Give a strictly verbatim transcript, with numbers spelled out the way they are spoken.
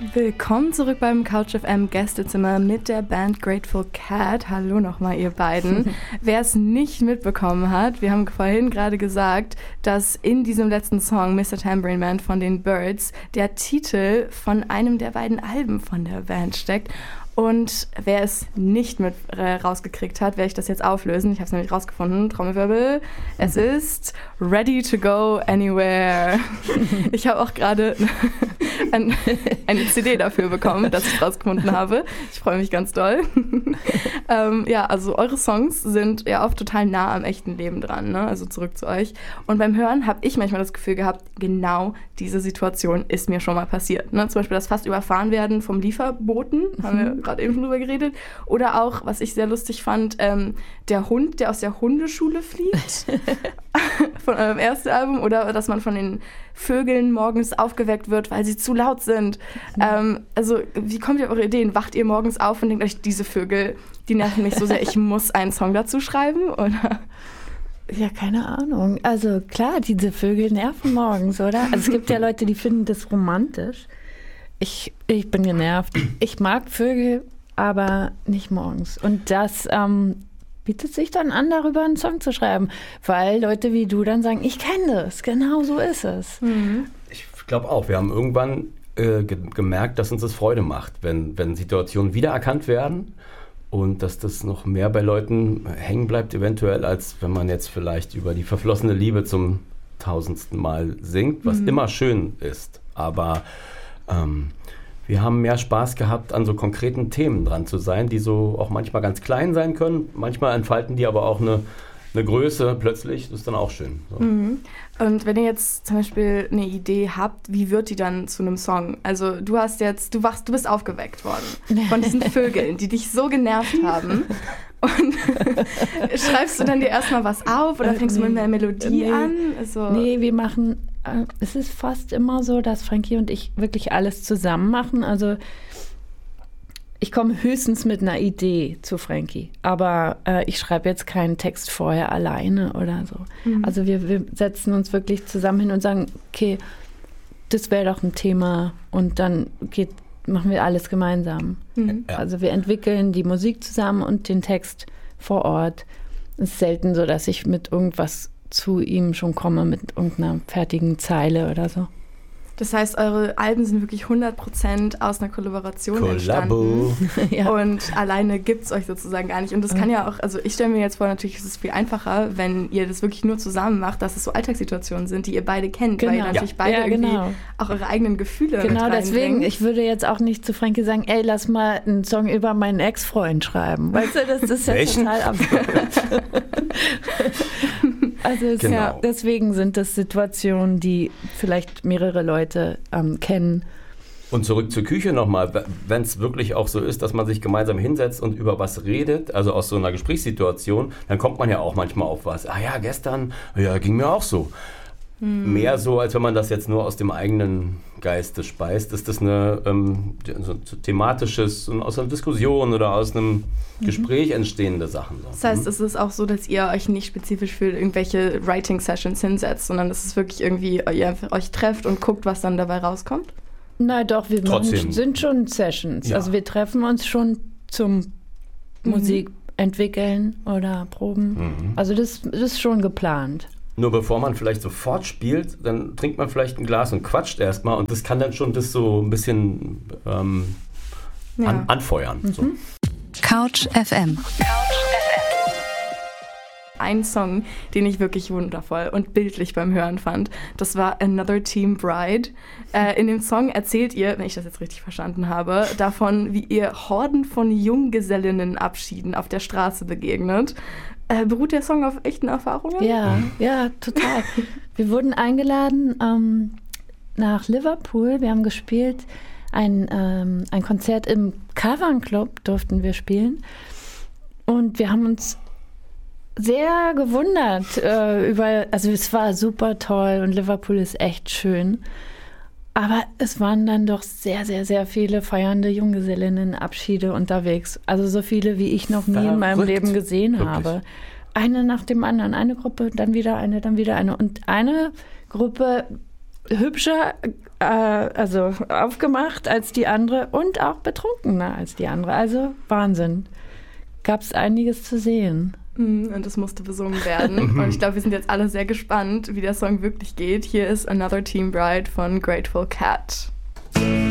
Willkommen zurück beim Couch F M Gästezimmer mit der Band Grateful Cat. Hallo nochmal ihr beiden. Wer es nicht mitbekommen hat, wir haben vorhin gerade gesagt, dass in diesem letzten Song Mister Tambourine Man von den Byrds der Titel von einem der beiden Alben von der Band steckt. Und wer es nicht mit äh, rausgekriegt hat, werde ich das jetzt auflösen. Ich habe es nämlich rausgefunden. Trommelwirbel. Es ist Ready to Go Anywhere. Ich habe auch gerade ein, eine C D dafür bekommen, dass ich es rausgefunden habe. Ich freue mich ganz doll. ähm, ja, also eure Songs sind ja oft total nah am echten Leben dran, ne? Also zurück zu euch. Und beim Hören habe ich manchmal das Gefühl gehabt, genau diese Situation ist mir schon mal passiert. Ne? Zum Beispiel das fast überfahren werden vom Lieferboten, haben wir gerade eben schon drüber geredet. Oder auch, was ich sehr lustig fand, ähm, der Hund, der aus der Hundeschule fliegt von eurem ersten Album. Oder dass man von den Vögeln morgens aufgeweckt wird, weil sie zu laut sind. Mhm. Ähm, also wie kommt ihr auf eure Ideen? Wacht ihr morgens auf und denkt euch, diese Vögel, die nerven mich so sehr, ich muss einen Song dazu schreiben? Oder... Ja, keine Ahnung. Also klar, diese Vögel nerven morgens, oder? Also es gibt ja Leute, die finden das romantisch. Ich, ich bin genervt. Ich mag Vögel, aber nicht morgens. Und das ähm, bietet sich dann an, darüber einen Song zu schreiben. Weil Leute wie du dann sagen, ich kenne das, genau so ist es. Mhm. Ich glaube auch, wir haben irgendwann äh, ge- gemerkt, dass uns das Freude macht, wenn, wenn Situationen wiedererkannt werden. Und dass das noch mehr bei Leuten hängen bleibt eventuell, als wenn man jetzt vielleicht über die verflossene Liebe zum tausendsten Mal singt, was mhm. immer schön ist. Aber ähm, wir haben mehr Spaß gehabt, an so konkreten Themen dran zu sein, die so auch manchmal ganz klein sein können. Manchmal entfalten die aber auch eine, eine Größe plötzlich. Das ist dann auch schön. So. Mhm. Und wenn ihr jetzt zum Beispiel eine Idee habt, wie wird die dann zu einem Song? Also du hast jetzt, du wachst, du bist aufgeweckt worden von diesen Vögeln, die dich so genervt haben. Und schreibst du dann dir erstmal was auf oder fängst du mit einer Melodie nee. an? Also nee, wir machen, äh, es ist fast immer so, dass Frankie und ich wirklich alles zusammen machen. Also ich komme höchstens mit einer Idee zu Frankie, aber äh, ich schreibe jetzt keinen Text vorher alleine oder so. Mhm. Also wir, wir setzen uns wirklich zusammen hin und sagen, okay, das wäre doch ein Thema und dann geht, machen wir alles gemeinsam. Mhm. Also wir entwickeln die Musik zusammen und den Text vor Ort. Es ist selten so, dass ich mit irgendwas zu ihm schon komme, mit irgendeiner fertigen Zeile oder so. Das heißt, eure Alben sind wirklich hundert Prozent aus einer Kollaboration Kollabo. entstanden. Ja. Und alleine gibt es euch sozusagen gar nicht. Und das kann ja auch, also ich stelle mir jetzt vor, natürlich ist es viel einfacher, wenn ihr das wirklich nur zusammen macht, dass es so Alltagssituationen sind, die ihr beide kennt, genau. weil ihr natürlich ja. beide ja, irgendwie genau. auch eure eigenen Gefühle Genau, mit deswegen, reinbringen. ich würde jetzt auch nicht zu Frankie sagen, ey, lass mal einen Song über meinen Ex-Freund schreiben. Weißt du, das ist ja Welchen? total absurd. Also es, genau. ja, deswegen sind das Situationen, die vielleicht mehrere Leute ähm, kennen. Und zurück zur Küche nochmal, wenn es wirklich auch so ist, dass man sich gemeinsam hinsetzt und über was redet, also aus so einer Gesprächssituation, dann kommt man ja auch manchmal auf was. Ah ja, gestern, ja, ging mir auch so. Hm. Mehr so, als wenn man das jetzt nur aus dem eigenen Geiste speist. Ist das eine ähm, so thematisches, aus einer Diskussion oder aus einem mhm. Gespräch entstehende Sachen. So. Das heißt, es ist auch so, dass ihr euch nicht spezifisch für irgendwelche Writing-Sessions hinsetzt, sondern dass es wirklich irgendwie, ihr einfach euch trefft und guckt, was dann dabei rauskommt? Nein, doch, wir machen, sind schon Sessions. Ja. Also wir treffen uns schon zum mhm. Musik entwickeln oder proben. Mhm. Also das, das ist schon geplant. Nur bevor man vielleicht sofort spielt, dann trinkt man vielleicht ein Glas und quatscht erstmal und das kann dann schon das so ein bisschen ähm, ja. an, anfeuern. Mhm. So. Couch F M. Ein Song, den ich wirklich wundervoll und bildlich beim Hören fand, das war Another Team Bride. Äh, in dem Song erzählt ihr, wenn ich das jetzt richtig verstanden habe, davon, wie ihr Horden von Junggesellinnenabschieden auf der Straße begegnet. Äh, beruht der Song auf echten Erfahrungen? Ja, ja, total. Wir wurden eingeladen ähm, nach Liverpool. Wir haben gespielt, ein, ähm, ein Konzert im Cavern Club durften wir spielen. Und wir haben uns sehr gewundert äh, über, also es war super toll und Liverpool ist echt schön. Aber es waren dann doch sehr, sehr, sehr viele feiernde Junggesellinnenabschiede unterwegs. Also so viele, wie ich noch nie Verrückt. in meinem Leben gesehen Wirklich? habe. Eine nach dem anderen. Eine Gruppe, dann wieder eine, dann wieder eine. Und eine Gruppe hübscher, äh, also aufgemacht als die andere und auch betrunkener als die andere. Also Wahnsinn. Gab es einiges zu sehen. Und es musste besungen werden. Und ich glaube, wir sind jetzt alle sehr gespannt, wie der Song wirklich geht. Hier ist Another Teen Bride von Grateful Cat.